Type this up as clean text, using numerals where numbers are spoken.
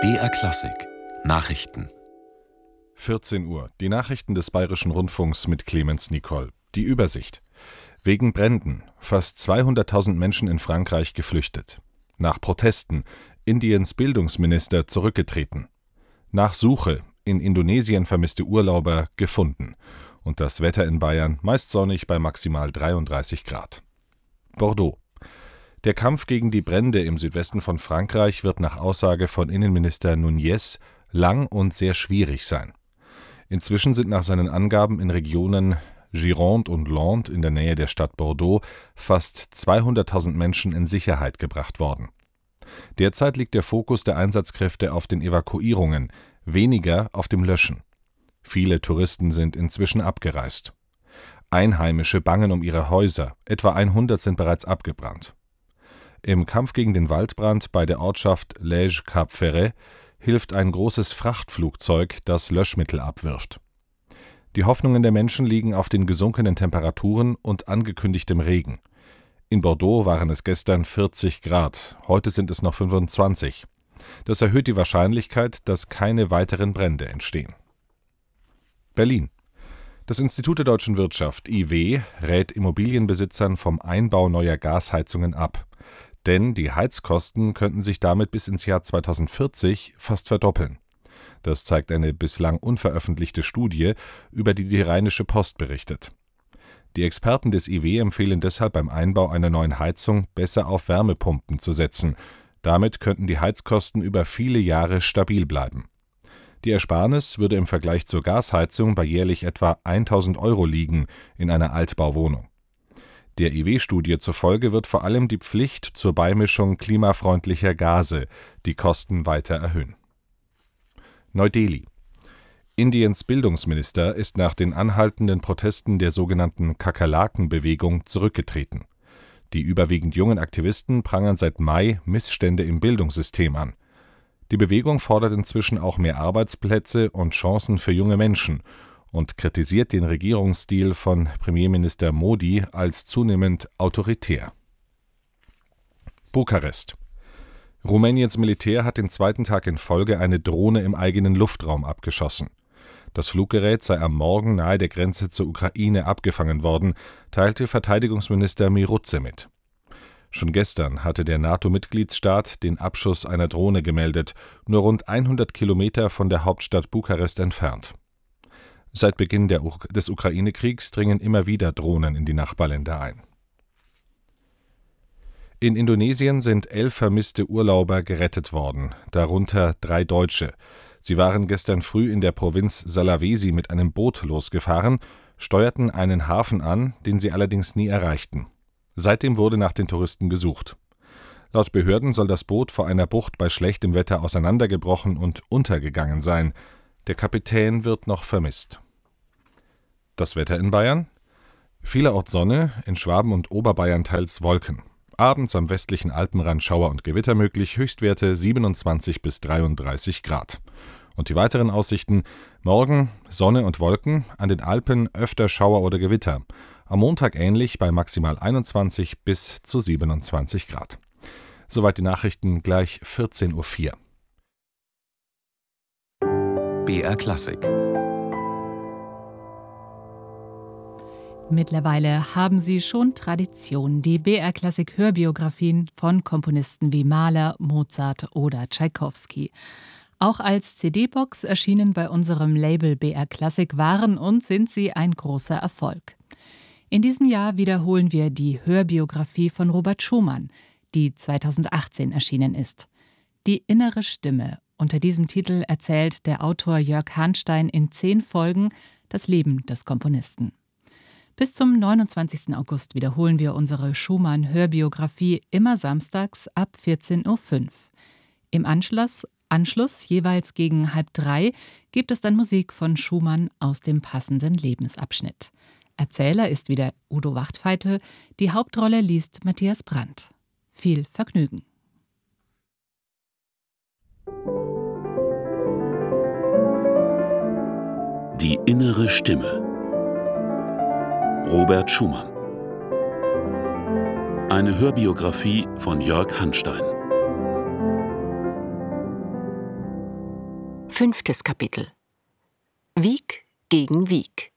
BR Klassik Nachrichten 14 Uhr. Die Nachrichten des Bayerischen Rundfunks mit Clemens Nicol. Die Übersicht. Wegen Bränden. Fast 200.000 Menschen in Frankreich geflüchtet. Nach Protesten. Indiens Bildungsminister zurückgetreten. Nach Suche. In Indonesien vermisste Urlauber gefunden. Und das Wetter in Bayern meist sonnig bei maximal 33 Grad. Bordeaux. Der Kampf gegen die Brände im Südwesten von Frankreich wird nach Aussage von Innenminister Nunez lang und sehr schwierig sein. Inzwischen sind nach seinen Angaben in Regionen Gironde und Landes in der Nähe der Stadt Bordeaux fast 200.000 Menschen in Sicherheit gebracht worden. Derzeit liegt der Fokus der Einsatzkräfte auf den Evakuierungen, weniger auf dem Löschen. Viele Touristen sind inzwischen abgereist. Einheimische bangen um ihre Häuser, etwa 100 sind bereits abgebrannt. Im Kampf gegen den Waldbrand bei der Ortschaft Lège-Cap-Ferret hilft ein großes Frachtflugzeug, das Löschmittel abwirft. Die Hoffnungen der Menschen liegen auf den gesunkenen Temperaturen und angekündigtem Regen. In Bordeaux waren es gestern 40 Grad, heute sind es noch 25. Das erhöht die Wahrscheinlichkeit, dass keine weiteren Brände entstehen. Berlin. Das Institut der Deutschen Wirtschaft (IW) rät Immobilienbesitzern vom Einbau neuer Gasheizungen ab. Denn die Heizkosten könnten sich damit bis ins Jahr 2040 fast verdoppeln. Das zeigt eine bislang unveröffentlichte Studie, über die die Rheinische Post berichtet. Die Experten des IW empfehlen deshalb beim Einbau einer neuen Heizung besser auf Wärmepumpen zu setzen. Damit könnten die Heizkosten über viele Jahre stabil bleiben. Die Ersparnis würde im Vergleich zur Gasheizung bei jährlich etwa 1.000 € liegen in einer Altbauwohnung. Der IW-Studie zufolge wird vor allem die Pflicht zur Beimischung klimafreundlicher Gase die Kosten weiter erhöhen. Neu-Delhi. Indiens Bildungsminister ist nach den anhaltenden Protesten der sogenannten Kakerlaken-Bewegung zurückgetreten. Die überwiegend jungen Aktivisten prangern seit Mai Missstände im Bildungssystem an. Die Bewegung fordert inzwischen auch mehr Arbeitsplätze und Chancen für junge Menschen und kritisiert den Regierungsstil von Premierminister Modi als zunehmend autoritär. Bukarest. Rumäniens Militär hat den zweiten Tag in Folge eine Drohne im eigenen Luftraum abgeschossen. Das Fluggerät sei am Morgen nahe der Grenze zur Ukraine abgefangen worden, teilte Verteidigungsminister Miroze mit. Schon gestern hatte der NATO-Mitgliedsstaat den Abschuss einer Drohne gemeldet, nur rund 100 Kilometer von der Hauptstadt Bukarest entfernt. Seit Beginn des Ukraine-Kriegs dringen immer wieder Drohnen in die Nachbarländer ein. In Indonesien sind 11 vermisste Urlauber gerettet worden, darunter 3 Deutsche. Sie waren gestern früh in der Provinz Sulawesi mit einem Boot losgefahren, steuerten einen Hafen an, den sie allerdings nie erreichten. Seitdem wurde nach den Touristen gesucht. Laut Behörden soll das Boot vor einer Bucht bei schlechtem Wetter auseinandergebrochen und untergegangen sein. Der Kapitän wird noch vermisst. Das Wetter in Bayern? Vielerorts Sonne, in Schwaben und Oberbayern teils Wolken. Abends am westlichen Alpenrand Schauer und Gewitter möglich, Höchstwerte 27 bis 33 Grad. Und die weiteren Aussichten: Morgen Sonne und Wolken, an den Alpen öfter Schauer oder Gewitter. Am Montag ähnlich bei maximal 21 bis zu 27 Grad. Soweit die Nachrichten, gleich 14:04 Uhr. BR Klassik. Mittlerweile haben sie schon Tradition, die BR-Klassik-Hörbiografien von Komponisten wie Mahler, Mozart oder Tschaikowski. Auch als CD-Box erschienen bei unserem Label BR Klassik waren und sind sie ein großer Erfolg. In diesem Jahr wiederholen wir die Hörbiografie von Robert Schumann, die 2018 erschienen ist. Die innere Stimme. Unter diesem Titel erzählt der Autor Jörg Hanstein in 10 Folgen das Leben des Komponisten. Bis zum 29. August wiederholen wir unsere Schumann-Hörbiografie immer samstags ab 14:05 Uhr. Im Anschluss jeweils gegen 2:30 gibt es dann Musik von Schumann aus dem passenden Lebensabschnitt. Erzähler ist wieder Udo Wachtfeitel, die Hauptrolle liest Matthias Brandt. Viel Vergnügen! Die innere Stimme. Robert Schumann. Eine Hörbiografie von Jörg Hanstein. 5. Kapitel. Wiek gegen Wiek.